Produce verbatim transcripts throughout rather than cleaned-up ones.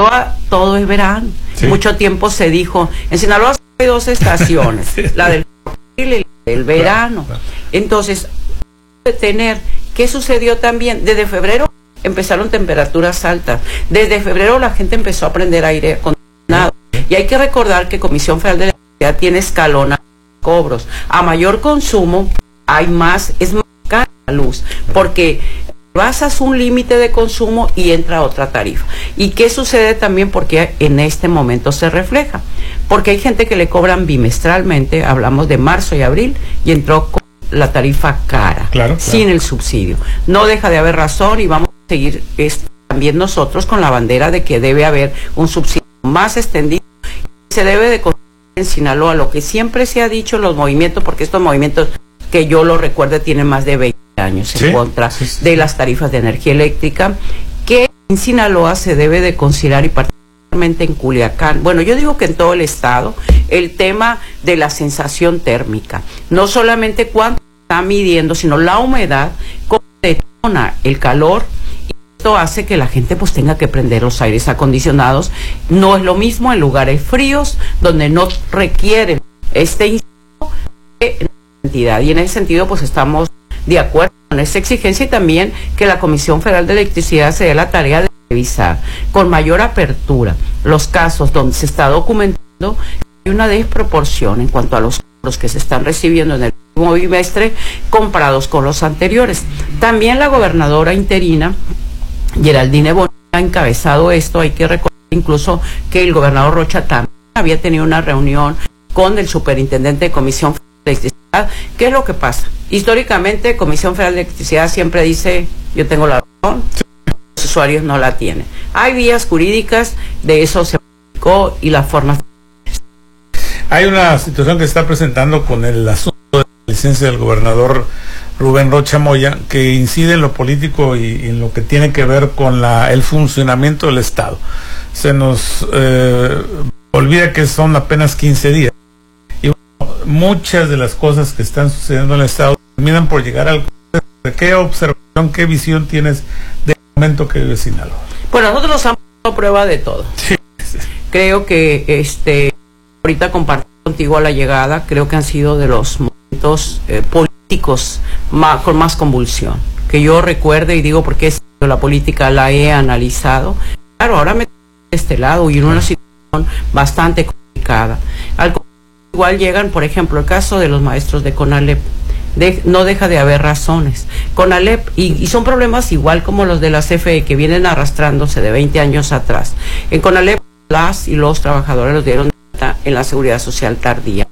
Sinaloa todo es verano. Sí. Mucho tiempo se dijo, en Sinaloa hay dos estaciones, sí. la del y la del verano. Claro, claro. Entonces, de tener, ¿qué sucedió también? Desde febrero empezaron temperaturas altas. Desde febrero la gente empezó a prender aire acondicionado. Sí. Y hay que recordar que Comisión Federal de Electricidad tiene escalona cobros. A mayor consumo hay más, es más cara la luz, porque basas un límite de consumo y entra otra tarifa. ¿Y qué sucede también? Porque en este momento se refleja, porque hay gente que le cobran bimestralmente, hablamos de marzo y abril, y entró con la tarifa cara, claro, sin claro. el subsidio. No deja de haber razón y vamos a seguir es, también nosotros con la bandera de que debe haber un subsidio más extendido y se debe de en Sinaloa, lo que siempre se ha dicho en los movimientos, porque estos movimientos, que yo lo recuerde, tienen más de veinte años ¿Sí? en contra sí, sí, de las tarifas de energía eléctrica, que en Sinaloa se debe de considerar, y particularmente en Culiacán, bueno, yo digo que en todo el estado, el tema de la sensación térmica, no solamente cuánto está midiendo, sino la humedad, cómo detona el calor. Esto hace que la gente pues tenga que prender los aires acondicionados. No es lo mismo en lugares fríos donde no requieren este insumo de cantidad, y en ese sentido pues estamos de acuerdo con esta exigencia, y también que la Comisión Federal de Electricidad se dé la tarea de revisar con mayor apertura los casos donde se está documentando que hay una desproporción en cuanto a los cobros que se están recibiendo en el último bimestre comparados con los anteriores. También la gobernadora interina Geraldine Bonilla ha encabezado esto. Hay que recordar incluso que el gobernador Rocha también había tenido una reunión con el superintendente de Comisión Federal de Electricidad. ¿Qué es lo que pasa? Históricamente, Comisión Federal de Electricidad siempre dice, yo tengo la razón, los usuarios no la tienen. Hay vías jurídicas, de eso se publicó, y las formas. Hay una situación que se está presentando con el asunto de la licencia del gobernador Rubén Rocha Moya, que incide en lo político y, y en lo que tiene que ver con la, el funcionamiento del Estado. Se nos eh, olvida que son apenas quince días. Y bueno, muchas de las cosas que están sucediendo en el Estado terminan por llegar al... ¿Qué observación, qué visión tienes del momento que vive Sinaloa? Bueno, nosotros nos hemos dado prueba de todo. Sí, sí. Creo que este ahorita comparto contigo a la llegada, creo que han sido de los momentos eh, políticos más, con más convulsión, que yo recuerde, y digo porque es, la política la he analizado. Claro, ahora me de este lado y en una situación bastante complicada. Al igual llegan, por ejemplo, el caso de los maestros de CONALEP. De, no deja de haber razones. CONALEP, y, y son problemas igual como los de la C F E, que vienen arrastrándose de veinte años atrás. En CONALEP, las y los trabajadores los dieron en la seguridad social tardía.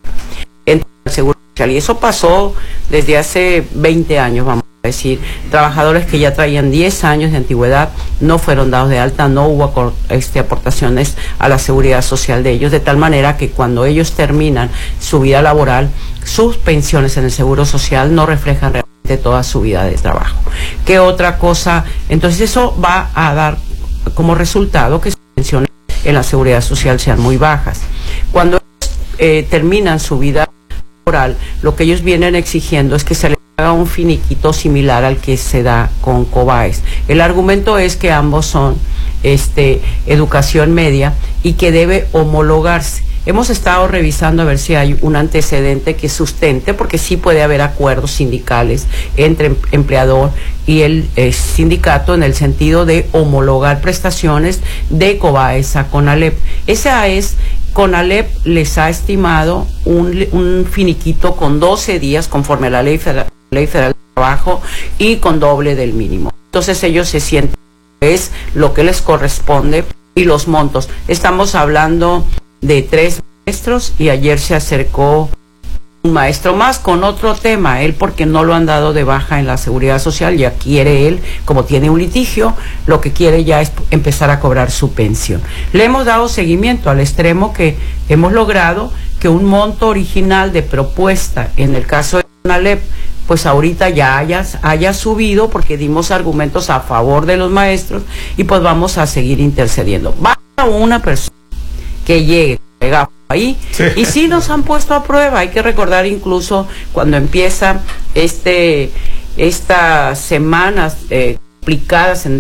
En la seguridad social. Y eso pasó desde hace veinte años, vamos a decir. Trabajadores que ya traían diez años de antigüedad no fueron dados de alta, no hubo este, aportaciones a la seguridad social de ellos, de tal manera que cuando ellos terminan su vida laboral, sus pensiones en el seguro social no reflejan realmente toda su vida de trabajo. ¿Qué otra cosa? Entonces eso va a dar como resultado que sus pensiones en la seguridad social sean muy bajas. Cuando ellos eh, terminan su vida laboral, lo que ellos vienen exigiendo es que se les haga un finiquito similar al que se da con COBAES. El argumento es que ambos son este, educación media y que debe homologarse. Hemos estado revisando a ver si hay un antecedente que sustente, porque sí puede haber acuerdos sindicales entre empleador y el eh, sindicato en el sentido de homologar prestaciones de COBAES a CONALEP. Esa es, CONALEP les ha estimado un, un finiquito con doce días conforme a la ley federal, ley federal de trabajo y con doble del mínimo. Entonces ellos se sienten que es lo que les corresponde y los montos. Estamos hablando de tres maestros y ayer se acercó un maestro más con otro tema, él porque no lo han dado de baja en la seguridad social, ya quiere él, como tiene un litigio, lo que quiere ya es empezar a cobrar su pensión. Le hemos dado seguimiento al extremo que hemos logrado que un monto original de propuesta, en el caso de CONALEP, pues ahorita ya haya, haya subido porque dimos argumentos a favor de los maestros y pues vamos a seguir intercediendo. Basta una persona que llegue ahí, sí. Y sí nos han puesto a prueba. Hay que recordar incluso cuando empieza este estas semanas eh, complicadas en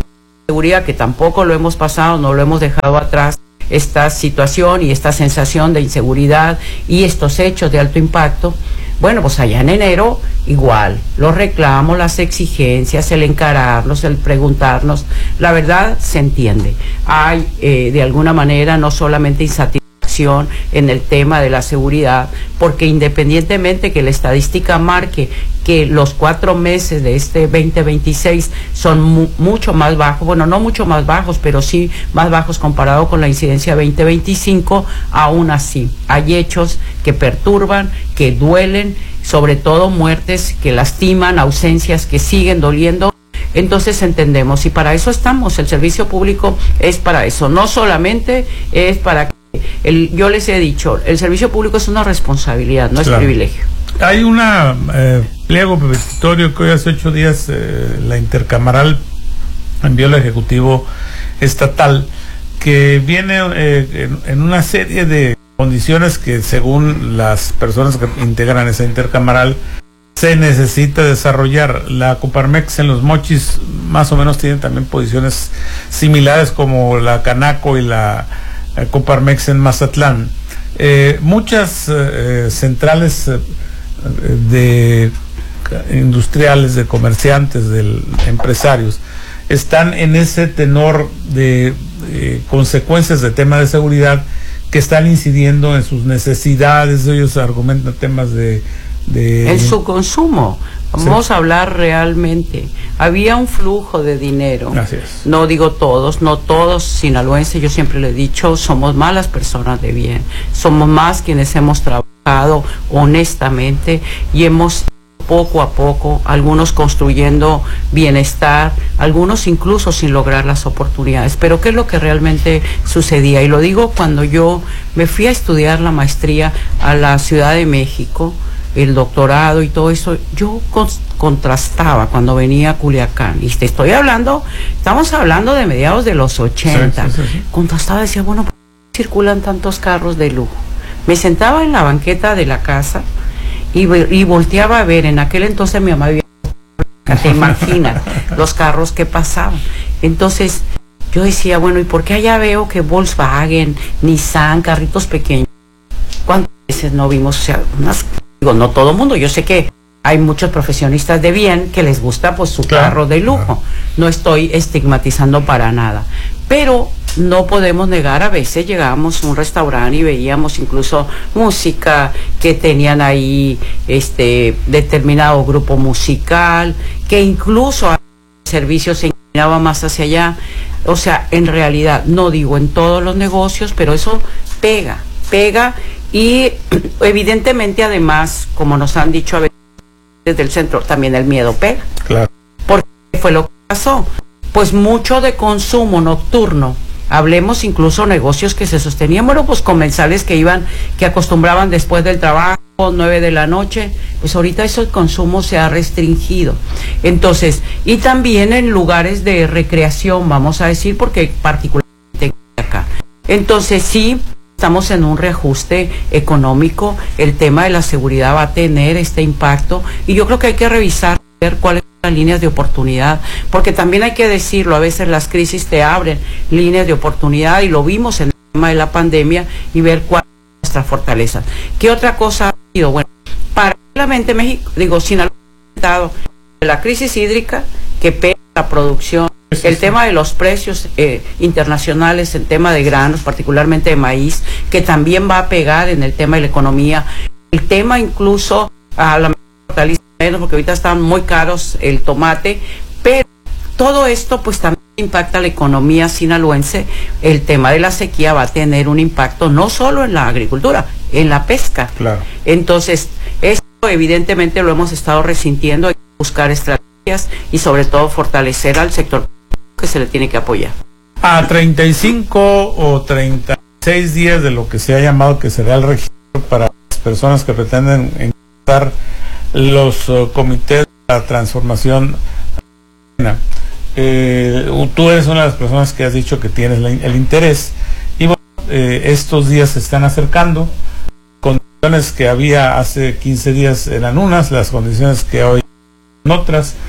seguridad, que tampoco lo hemos pasado, no lo hemos dejado atrás, esta situación y esta sensación de inseguridad y estos hechos de alto impacto. Bueno, pues allá en enero igual, los reclamos, las exigencias, el encararlos, el preguntarnos, la verdad se entiende. Hay eh, de alguna manera no solamente insatisfacción en el tema de la seguridad, porque independientemente que la estadística marque que los cuatro meses de este veinte veintiséis son mu mucho más bajos, bueno, no mucho más bajos, pero sí más bajos comparado con la incidencia veinte veinticinco, aún así hay hechos que perturban, que duelen, sobre todo muertes que lastiman, ausencias que siguen doliendo. Entonces entendemos, y para eso estamos, el servicio público es para eso, no solamente es para que, el, yo les he dicho, el servicio público es una responsabilidad, no claro. es privilegio. Hay una eh, pliego petitorio que hoy hace ocho días eh, la Intercamaral envió al Ejecutivo Estatal, que viene eh, en, en una serie de condiciones que según las personas que integran esa Intercamaral se necesita desarrollar. La Coparmex en Los Mochis más o menos tiene también posiciones similares como la Canaco y la eh, Coparmex en Mazatlán. Eh, muchas eh, centrales eh, de industriales, de comerciantes, de empresarios, están en ese tenor de eh, consecuencias de tema de seguridad que están incidiendo en sus necesidades. Ellos argumentan temas de... de en su consumo. Vamos sí. a hablar realmente. Había un flujo de dinero. Así es. No digo todos, no todos sinaloenses, yo siempre le he dicho, somos más las personas de bien. Somos más quienes hemos trabajado honestamente y hemos poco a poco, algunos construyendo bienestar, algunos incluso sin lograr las oportunidades. Pero ¿qué es lo que realmente sucedía? Y lo digo cuando yo me fui a estudiar la maestría a la Ciudad de México, el doctorado y todo eso, yo con, contrastaba cuando venía a Culiacán, y te estoy hablando, estamos hablando de mediados de los ochenta, sí, sí, sí. contrastaba, decía, bueno, ¿por qué circulan tantos carros de lujo? Me sentaba en la banqueta de la casa y, y volteaba a ver, en aquel entonces mi mamá vivía, te imaginas los carros que pasaban. Entonces yo decía, bueno, ¿y por qué allá veo que Volkswagen, Nissan, carritos pequeños? ¿Cuántas veces no vimos? O sea, unas, digo, no todo el mundo, yo sé que hay muchos profesionistas de bien que les gusta pues su claro, carro de lujo, claro. No estoy estigmatizando para nada, pero no podemos negar, a veces llegábamos a un restaurante y veíamos incluso música que tenían ahí este determinado grupo musical, que incluso el servicio se inclinaba más hacia allá. O sea, en realidad, no digo en todos los negocios, pero eso pega, pega y evidentemente además, como nos han dicho a veces desde el centro, también el miedo pega. Claro. ¿Por qué fue lo que pasó? Pues mucho de consumo nocturno. Hablemos incluso negocios que se sostenían, bueno, pues comensales que iban, que acostumbraban después del trabajo, nueve de la noche, pues ahorita eso el consumo se ha restringido. Entonces, y también en lugares de recreación, vamos a decir, porque particularmente acá. Entonces, sí, estamos en un reajuste económico, el tema de la seguridad va a tener este impacto, y yo creo que hay que revisar, ver cuáles las líneas de oportunidad, porque también hay que decirlo, a veces las crisis te abren líneas de oportunidad y lo vimos en el tema de la pandemia y ver cuál es nuestra fortaleza. ¿Qué otra cosa ha sido? Bueno, paralelamente México, digo, sin algún resultado de la crisis hídrica que pega la producción, el tema de los precios eh, internacionales en tema de granos, particularmente de maíz, que también va a pegar en el tema de la economía, el tema incluso a la hortaliza, porque ahorita están muy caros el tomate, pero todo esto pues también impacta la economía sinaloense. El tema de la sequía va a tener un impacto no solo en la agricultura, en la pesca. Claro. Entonces, esto evidentemente lo hemos estado resintiendo, hay que buscar estrategias y sobre todo fortalecer al sector que se le tiene que apoyar. A treinta y cinco o treinta y seis días de lo que se ha llamado que será el registro para las personas que pretenden ingresar los uh, comités de la transformación, eh, tú eres una de las personas que has dicho que tienes la, el interés, y bueno, eh, estos días se están acercando. Condiciones que había hace quince días eran unas, las condiciones que hoy son otras.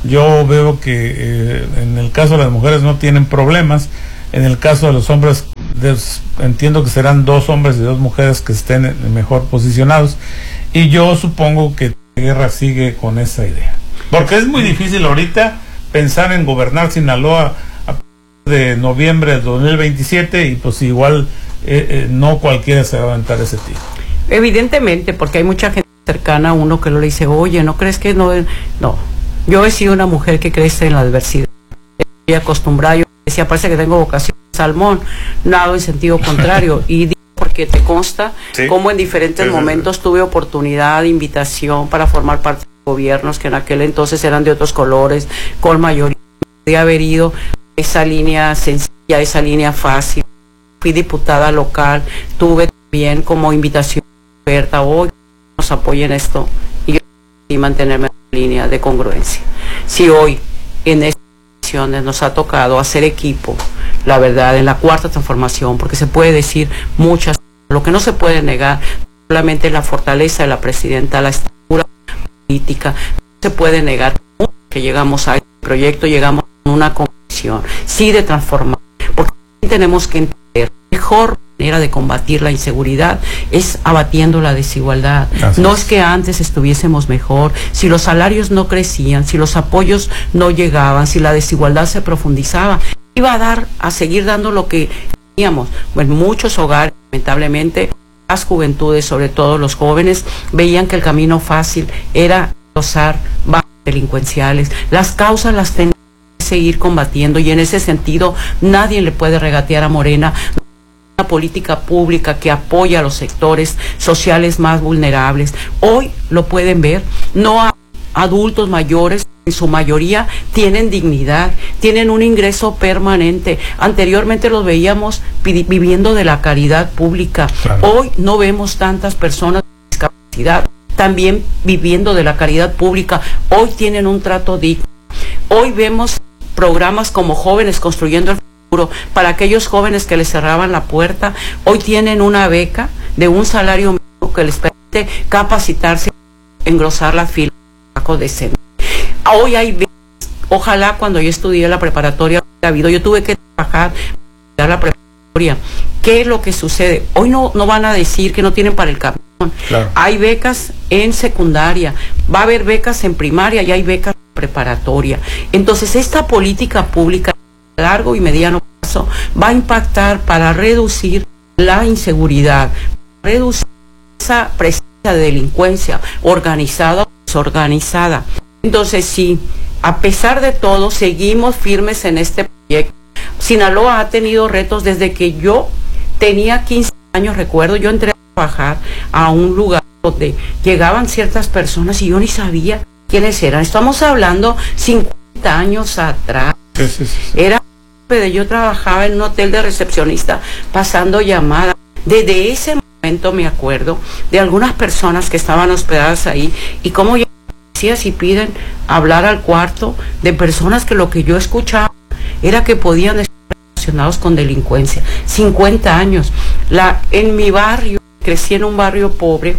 Yo veo que eh, en el caso de las mujeres no tienen problemas, en el caso de los hombres de, entiendo que serán dos hombres y dos mujeres que estén mejor posicionados, y yo supongo que Guerra sigue con esa idea, porque es muy difícil ahorita pensar en gobernar Sinaloa a partir de noviembre del dos mil veintisiete, y pues igual eh, eh, no cualquiera se va a aventar ese tiro. Evidentemente, porque hay mucha gente cercana a uno que lo le dice, oye, ¿no crees que no? No, yo he sido una mujer que crece en la adversidad, estoy acostumbrada, yo decía, parece que tengo vocación de salmón, nada en sentido contrario, y digo porque te consta sí, cómo en diferentes sí, momentos sí, sí. tuve oportunidad de invitación para formar parte de gobiernos que en aquel entonces eran de otros colores, con mayoría, de haber ido esa línea sencilla, esa línea fácil, fui diputada local, tuve también como invitación oferta, hoy nos apoyen esto, y yo y mantenerme en la línea de congruencia. Si hoy en estas elecciones nos ha tocado hacer equipo, la verdad, en la cuarta transformación, porque se puede decir muchas, lo que no se puede negar, solamente la fortaleza de la presidenta, la estatura política, no se puede negar que llegamos a este proyecto, llegamos a una convicción, sí de transformar, porque tenemos que entender, mejor manera de combatir la inseguridad es abatiendo la desigualdad. Gracias. No es que antes estuviésemos mejor, si los salarios no crecían, si los apoyos no llegaban, si la desigualdad se profundizaba, iba a dar, a seguir dando lo que teníamos. En muchos hogares, lamentablemente, las juventudes, sobre todo los jóvenes, veían que el camino fácil era gozar bajos delincuenciales. Las causas las tenían que seguir combatiendo, y en ese sentido nadie le puede regatear a Morena una política pública que apoya a los sectores sociales más vulnerables. Hoy lo pueden ver, no hay adultos mayores, en su mayoría tienen dignidad, tienen un ingreso permanente. Anteriormente los veíamos viviendo de la caridad pública. Claro. Hoy no vemos tantas personas con discapacidad también viviendo de la caridad pública. Hoy tienen un trato digno. Hoy vemos programas como Jóvenes Construyendo el Futuro para aquellos jóvenes que les cerraban la puerta. Hoy tienen una beca de un salario mínimo que les permite capacitarse, engrosar la fila decente. Hoy hay becas. Ojalá cuando yo estudié la preparatoria, yo tuve que trabajar para la preparatoria. ¿Qué es lo que sucede? Hoy no, no van a decir que no tienen para el camión. Claro. Hay becas en secundaria, va a haber becas en primaria y hay becas en preparatoria. Entonces esta política pública a largo y mediano plazo va a impactar para reducir la inseguridad, reducir esa presencia de delincuencia organizada o desorganizada. Entonces sí, a pesar de todo, seguimos firmes en este proyecto. Sinaloa ha tenido retos desde que yo tenía quince años, recuerdo, yo entré a trabajar a un lugar donde llegaban ciertas personas y yo ni sabía quiénes eran. Estamos hablando cincuenta años atrás. Sí, sí, sí. Era, yo trabajaba en un hotel de recepcionista pasando llamadas. Desde ese momento me acuerdo de algunas personas que estaban hospedadas ahí y cómo ya si piden hablar al cuarto de personas que lo que yo escuchaba era que podían estar relacionados con delincuencia. cincuenta años. La, en mi barrio, crecí en un barrio pobre,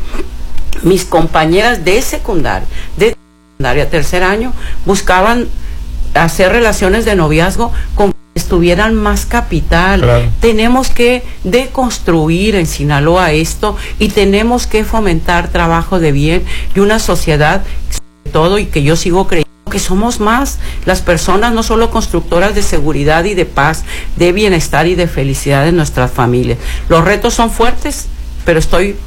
mis compañeras de secundaria, de secundaria, tercer año, buscaban hacer relaciones de noviazgo con que estuvieran más capital. Claro. Tenemos que deconstruir en Sinaloa esto y tenemos que fomentar trabajo de bien y una sociedad todo, y que yo sigo creyendo que somos más las personas, no solo constructoras de seguridad y de paz, de bienestar y de felicidad de nuestras familias. Los retos son fuertes, pero estoy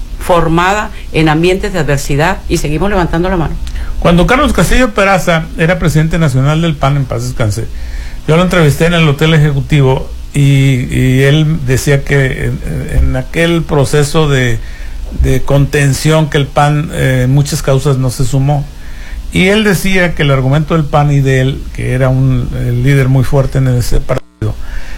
formada en ambientes de adversidad y seguimos levantando la mano. Cuando Carlos Castillo Peraza era presidente nacional del P A N, en paz descanse, yo lo entrevisté en el Hotel Ejecutivo y, y él decía que en, en aquel proceso de de contención que el P A N eh, en muchas causas no se sumó, y él decía que el argumento del P A N y de él, que era un el líder muy fuerte en ese partido,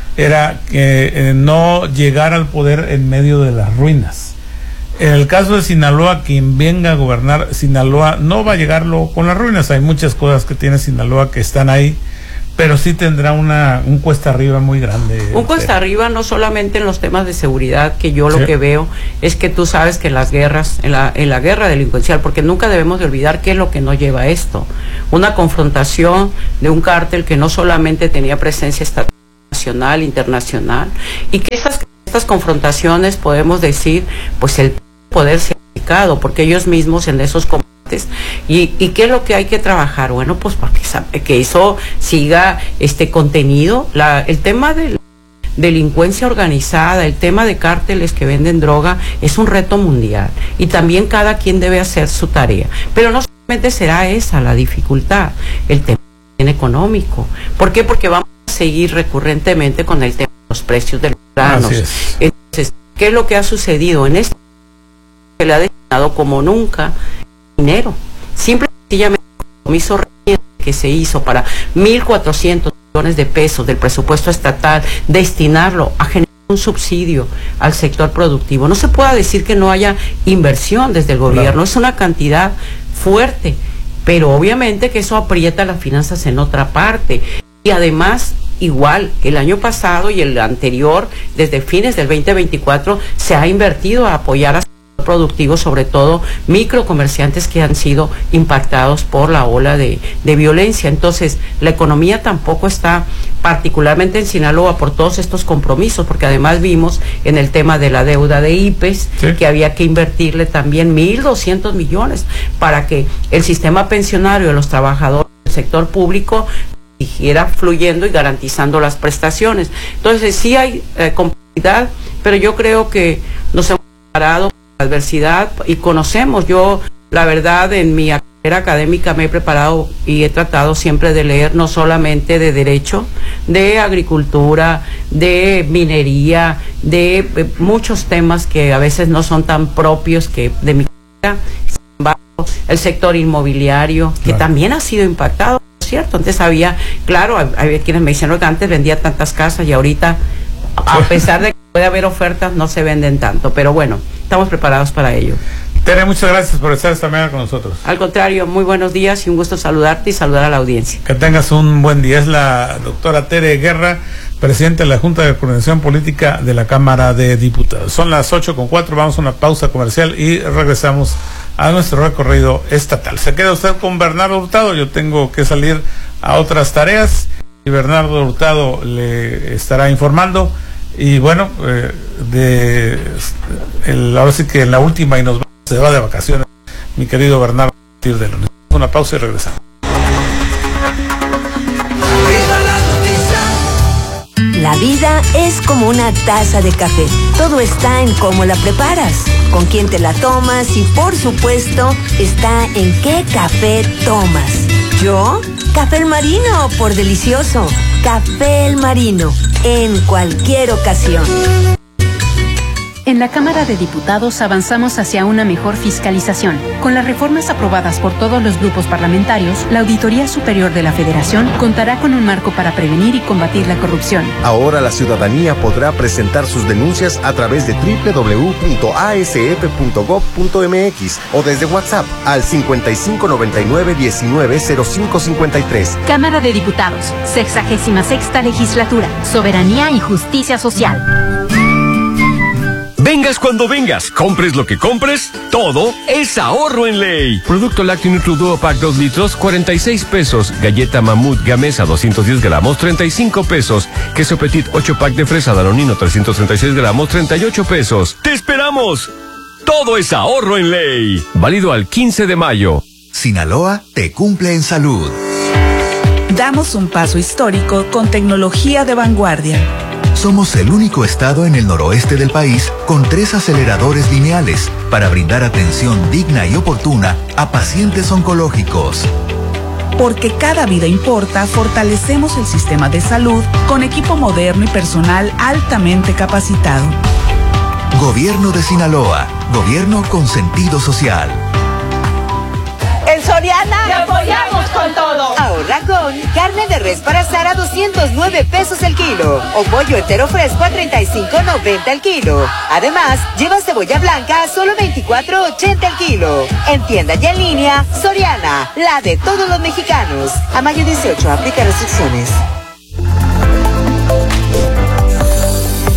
era que eh, no llegar al poder en medio de las ruinas. En el caso de Sinaloa, quien venga a gobernar Sinaloa no va a llegarlo con las ruinas. Hay muchas cosas que tiene Sinaloa que están ahí, pero sí tendrá una un cuesta arriba muy grande. Un cuesta arriba no solamente en los temas de seguridad, que yo lo sí. que veo es que tú sabes que en las guerras, en la, en la guerra delincuencial, porque nunca debemos de olvidar qué es lo que nos lleva a esto. Una confrontación de un cártel que no solamente tenía presencia estatal, nacional, internacional, y que estas, estas confrontaciones podemos decir, pues el poder se ha aplicado, porque ellos mismos en esos combates. ¿Y, ¿Y qué es lo que hay que trabajar? Bueno, pues para que, que eso siga este contenido. La, el tema de la delincuencia organizada, el tema de cárteles que venden droga, es un reto mundial. Y también cada quien debe hacer su tarea. Pero no solamente será esa la dificultad, el tema económico. ¿Por qué? Porque vamos a seguir recurrentemente con el tema de los precios de los granos. Es. Entonces, ¿qué es lo que ha sucedido? En este se le ha destinado como nunca dinero, simple y sencillamente el compromiso reciente que se hizo para mil cuatrocientos millones de pesos del presupuesto estatal, destinarlo a generar un subsidio al sector productivo. No se puede decir que no haya inversión desde el gobierno, claro. Es una cantidad fuerte, pero obviamente que eso aprieta las finanzas en otra parte. Y además, igual que el año pasado y el anterior, desde fines del veinte veinticuatro, se ha invertido a apoyar a productivos, sobre todo microcomerciantes que han sido impactados por la ola de, de violencia. Entonces, la economía tampoco está, particularmente en Sinaloa, por todos estos compromisos, porque además vimos en el tema de la deuda de I P E S, ¿sí? que había que invertirle también mil doscientos millones para que el sistema pensionario de los trabajadores del sector público siguiera fluyendo y garantizando las prestaciones. Entonces, sí hay eh, complejidad, pero yo creo que nos hemos preparado adversidad y conocemos. Yo, la verdad, en mi carrera académica me he preparado y he tratado siempre de leer no solamente de derecho, de agricultura, de minería, de eh, muchos temas que a veces no son tan propios que de mi carrera. Sin embargo, el sector inmobiliario, que claro. también ha sido impactado, ¿cierto? Antes había, claro, había quienes me dicen que antes vendía tantas casas y ahorita, a pesar de que puede haber ofertas, no se venden tanto, pero bueno, estamos preparados para ello. Tere, muchas gracias por estar esta mañana con nosotros. Al contrario, muy buenos días y un gusto saludarte y saludar a la audiencia. Que tengas un buen día. Es la doctora Tere Guerra, presidenta de la Junta de Coordinación Política de la Cámara de Diputados. Son las ocho con cuatro, vamos a una pausa comercial y regresamos a nuestro recorrido estatal. Se queda usted con Bernardo Hurtado, yo tengo que salir a otras tareas y Bernardo Hurtado le estará informando. Y bueno, eh, de el, ahora sí que en la última y nos va, se va de vacaciones mi querido Bernardo de lunes. Una pausa y regresamos. La vida es como una taza de café. Todo está en cómo la preparas, con quién te la tomas y, por supuesto, está en qué café tomas. ¿Yo? Café El Marino, por delicioso. Café El Marino, en cualquier ocasión. En la Cámara de Diputados avanzamos hacia una mejor fiscalización. Con las reformas aprobadas por todos los grupos parlamentarios, la Auditoría Superior de la Federación contará con un marco para prevenir y combatir la corrupción. Ahora la ciudadanía podrá presentar sus denuncias a través de doble u doble u doble u punto a s f punto gob punto m x o desde WhatsApp al cincuenta y cinco noventa y nueve diecinueve cero cinco cincuenta y tres. Cámara de Diputados, sexagésima sexta legislatura, soberanía y justicia social. Vengas cuando vengas, compres lo que compres, todo es ahorro en ley. Producto lácteo Nutriduo Pack dos litros, cuarenta y seis pesos. Galleta Mamut Gamesa doscientos diez gramos, treinta y cinco pesos. Queso Petit ocho pack de fresa Danonino trescientos treinta y seis gramos, treinta y ocho pesos. ¡Te esperamos! Todo es ahorro en ley. Válido al quince de mayo. Sinaloa te cumple en salud. Damos un paso histórico con tecnología de vanguardia. Somos el único estado en el noroeste del país con tres aceleradores lineales para brindar atención digna y oportuna a pacientes oncológicos. Porque cada vida importa, fortalecemos el sistema de salud con equipo moderno y personal altamente capacitado. Gobierno de Sinaloa, gobierno con sentido social. En Soriana te apoyamos con todo. Ahorra con carne de res para asar a doscientos nueve pesos el kilo o pollo entero fresco a treinta y cinco noventa el kilo. Además, lleva cebolla blanca a solo veinticuatro ochenta el kilo. En tienda y en línea, Soriana, la de todos los mexicanos. A mayo dieciocho, aplica restricciones.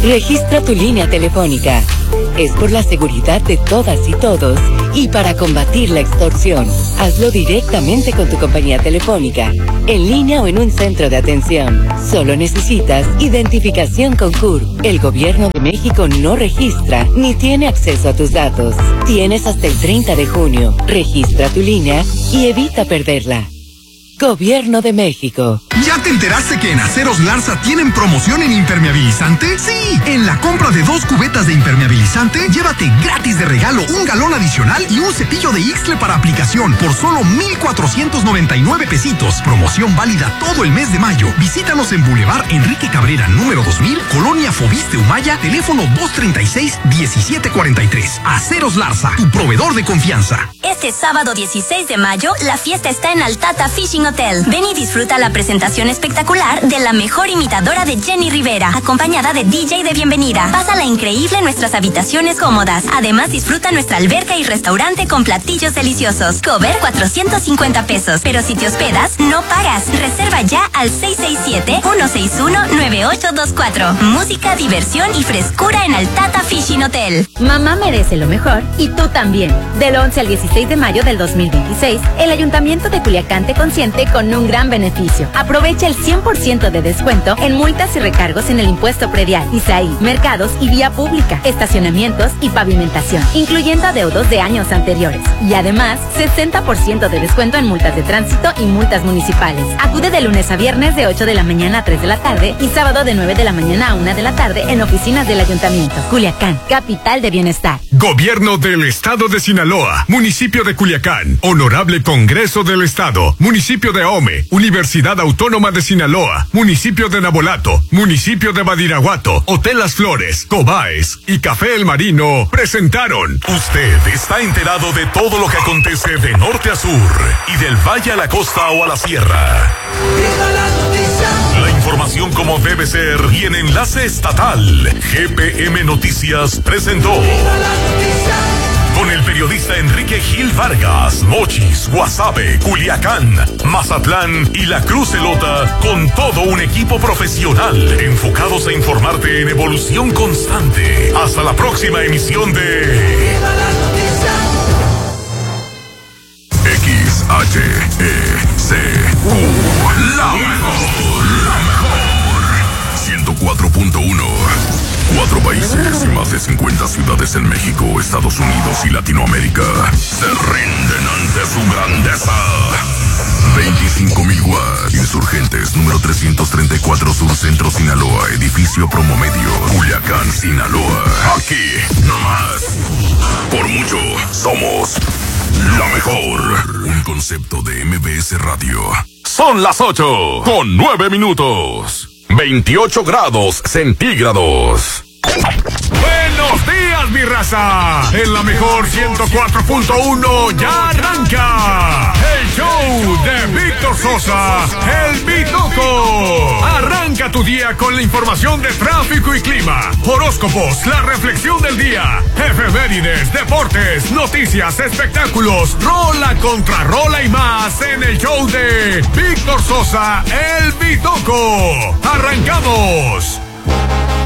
Registra tu línea telefónica. Es por la seguridad de todas y todos y para combatir la extorsión. Hazlo directamente con tu compañía telefónica, en línea o en un centro de atención. Solo necesitas identificación con C U R. El Gobierno de México no registra ni tiene acceso a tus datos. Tienes hasta el treinta de junio. Registra tu línea y evita perderla. Gobierno de México. ¿Ya te enteraste que en Aceros Larza tienen promoción en impermeabilizante? Sí, en la compra de dos cubetas de impermeabilizante, llévate gratis de regalo un galón adicional y un cepillo de Ixtle para aplicación por solo mil cuatrocientos noventa y nueve pesitos. Promoción válida todo el mes de mayo. Visítanos en Boulevard Enrique Cabrera, número dos mil, Colonia Fobiste Humaya, teléfono dos treinta y seis, diecisiete cuarenta y tres. Aceros Larza, tu proveedor de confianza. Este sábado dieciséis de mayo, la fiesta está en Altata Fishing Hotel. Ven y disfruta la presentación espectacular de la mejor imitadora de Jenny Rivera, acompañada de D J de bienvenida. Pásala increíble en nuestras habitaciones cómodas. Además, disfruta nuestra alberca y restaurante con platillos deliciosos. Cover cuatrocientos cincuenta pesos. Pero si te hospedas, no pagas. Reserva ya al seis seis siete, uno seis uno, nueve ocho dos cuatro. Música, diversión y frescura en Altata Fishing Hotel. Mamá merece lo mejor y tú también. Del once al dieciséis de mayo del dos mil veintiséis, el Ayuntamiento de Culiacán te consiente con un gran beneficio. Aprovecha el cien por ciento de descuento en multas y recargos en el impuesto predial, I S A I, mercados y vía pública, estacionamientos y pavimentación, incluyendo adeudos de años anteriores. Y además, sesenta por ciento de descuento en multas de tránsito y multas municipales. Acude de lunes a viernes de ocho de la mañana a tres de la tarde y sábado de nueve de la mañana a una de la tarde en oficinas del Ayuntamiento. Culiacán, capital de bienestar. Gobierno del Estado de Sinaloa, Municipio de Culiacán, Honorable Congreso del Estado, Municipio de Ahome, Universidad Autónoma de Sinaloa, Municipio de Nabolato, Municipio de Badiraguato, Hotel Las Flores, Cobaes y Café El Marino presentaron. Usted está enterado de todo lo que acontece de norte a sur y del valle a la costa o a la sierra. La información como debe ser y en enlace estatal. G P M Noticias presentó. Con el periodista Enrique Gil Vargas, Mochis, Guasave, Culiacán, Mazatlán y La Cruz Elota, con todo un equipo profesional enfocados a informarte en evolución constante. Hasta la próxima emisión de X H E C U, la mejor, la mejor, ciento cuatro punto uno. Cuatro países y más de cincuenta ciudades en México, Estados Unidos y Latinoamérica se rinden ante su grandeza. veinticinco mil watts. Insurgentes, número trescientos treinta y cuatro Sur Centro, Sinaloa, edificio Promomedio, Culiacán, Sinaloa. Aquí, no más. Por mucho, somos la mejor. Un concepto de M B S Radio. Son las ocho con nueve minutos. veintiocho grados centígrados. Buenos días, mi raza. En la mejor ciento cuatro punto uno ya arranca el show de Víctor Sosa, el Bitoco. Arranca tu día con la información de tráfico y clima, horóscopos, la reflexión del día, efemérides, deportes, noticias, espectáculos, rola contra rola y más en el show de Víctor Sosa, el Bitoco. ¡Arrancamos!